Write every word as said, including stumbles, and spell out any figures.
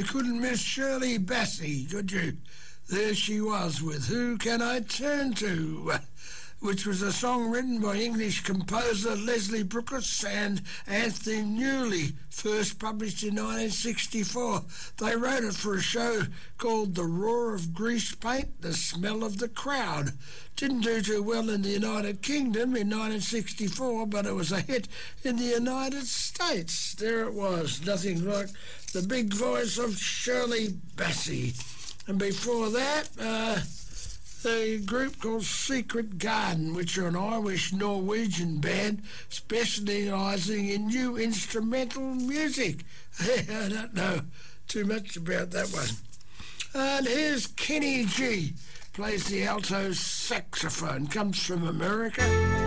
You couldn't miss Shirley Bassey, could you? There she was with Who Can I Turn To?, which was a song written by English composer Leslie Brooks and Anthony Newley, first published in nineteen sixty-four. They wrote it for a show called The Roar of Grease Paint, The Smell of the Crowd. Didn't do too well in the United Kingdom in nineteen sixty-four, but it was a hit in the United States. There it was, nothing like the big voice of Shirley Bassey. And before that, uh, a group called Secret Garden, which are an Irish-Norwegian band specialising in new instrumental music. I don't know too much about that one. And here's Kenny G, plays the alto saxophone, comes from America.